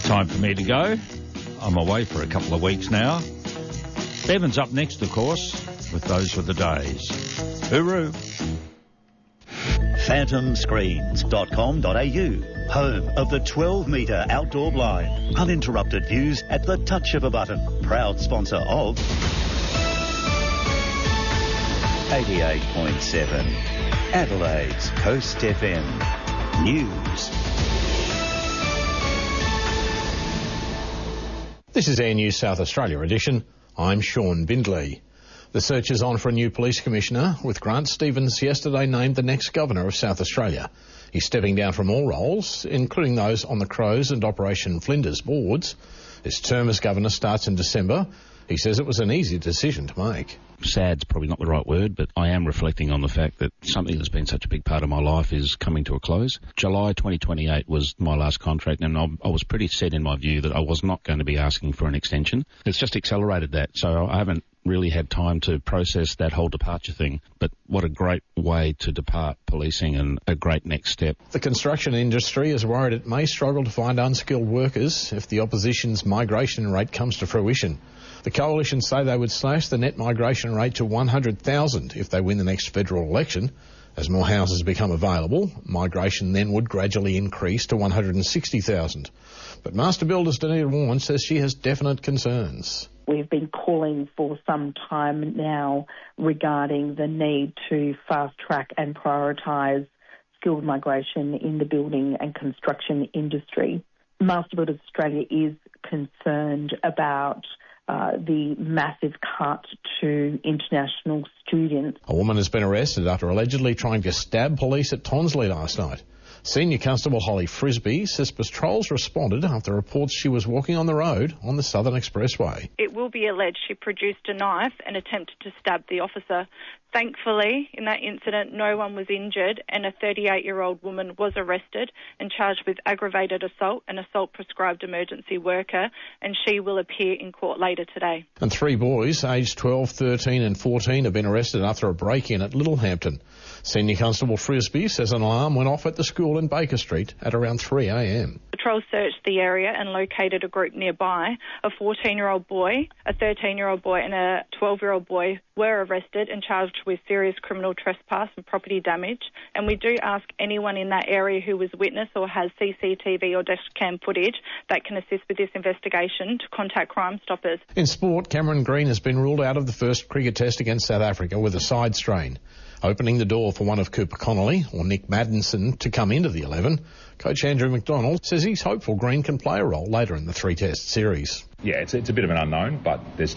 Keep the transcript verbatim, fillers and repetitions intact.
Time for me to go. I'm away for a couple of weeks now. Bevan's up next, of course, with Those Were the Days. Hooroo. phantom screens dot com dot a u, home of the twelve metre outdoor blind. Uninterrupted views at the touch of a button. Proud sponsor of eighty-eight point seven, Adelaide's Coast F M. News. This is Air News South Australia edition. I'm Sean Bindley. The search is on for a new police commissioner, with Grant Stevens yesterday named the next governor of South Australia. He's stepping down from all roles, including those on the Crows and Operation Flinders boards. His term as governor starts in December. He says it was an easy decision to make. Sad's probably not the right word, but I am reflecting on the fact that something that's been such a big part of my life is coming to a close. July twenty twenty-eight was my last contract, and I, I was pretty set in my view that I was not going to be asking for an extension. It's just accelerated that, so I haven't really had time to process that whole departure thing. But what a great way to depart policing, and a great next step. The construction industry is worried it may struggle to find unskilled workers if the opposition's migration rate comes to fruition. The coalition say they would slash the net migration rate to one hundred thousand if they win the next federal election. As more houses become available, migration then would gradually increase to one hundred sixty thousand. But Master Builders Danita Warren says she has definite concerns. We've been calling for some time now regarding the need to fast-track and prioritise skilled migration in the building and construction industry. Master Builders Australia is concerned about Uh, the massive cut to international students. A woman has been arrested after allegedly trying to stab police at Tonsley last night. Senior Constable Holly Frisbee says patrols responded after reports she was walking on the road on the Southern Expressway. It will be alleged she produced a knife and attempted to stab the officer. Thankfully, in that incident, no one was injured, and a thirty-eight-year-old woman was arrested and charged with aggravated assault and assault prescribed emergency worker, and she will appear in court later today. And three boys, aged twelve, thirteen and fourteen, have been arrested after a break-in at Littlehampton. Senior Constable Frisbee says an alarm went off at the school in Baker Street at around three a m. Patrol searched the area and located a group nearby. A fourteen-year-old boy, a thirteen-year-old boy and a twelve-year-old boy were arrested and charged with serious criminal trespass and property damage. And we do ask anyone in that area who was witness or has C C T V or dashcam footage that can assist with this investigation to contact Crime Stoppers. In sport, Cameron Green has been ruled out of the first cricket test against South Africa with a side strain, opening the door for one of Cooper Connolly or Nick Maddinson to come into the eleven. Coach Andrew McDonald says he's hopeful Green can play a role later in the three-test series. Yeah, it's, it's a bit of an unknown, but there's